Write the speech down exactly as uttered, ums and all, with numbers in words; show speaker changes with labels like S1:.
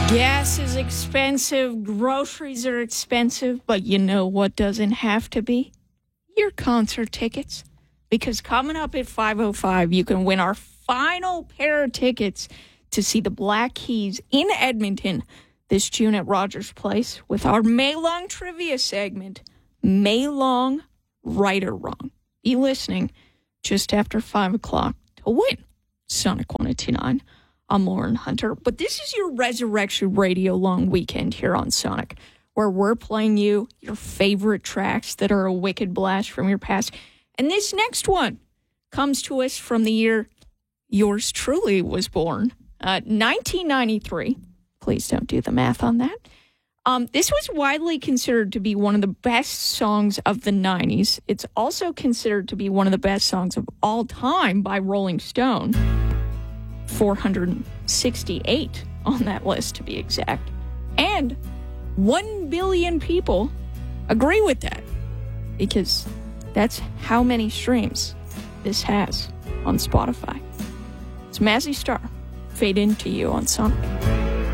S1: Gas is expensive, groceries are expensive, but you know what doesn't have to be? Your concert tickets. Because coming up at five oh five, you can win our final pair of tickets to see the Black Keys in Edmonton this June at Rogers Place with our May Long trivia segment, May Long, Right or Wrong. Be listening just after five o'clock to win Sonic one oh two nine. I'm Lauren Hunter, but this is your Resurrection Radio long weekend here on Sonic, where we're playing you your favorite tracks that are a wicked blast from your past. And this next one comes to us from the year yours truly was born, uh, nineteen ninety-three. Please don't do the math on that. Um, this was widely considered to be one of the best songs of the nineties. It's also considered to be one of the best songs of all time by Rolling Stone. four hundred sixty-eight on that list, to be exact. And one billion people agree with that, because that's how many streams this has on Spotify. It's Mazzy Star, Fade Into You on Sonic.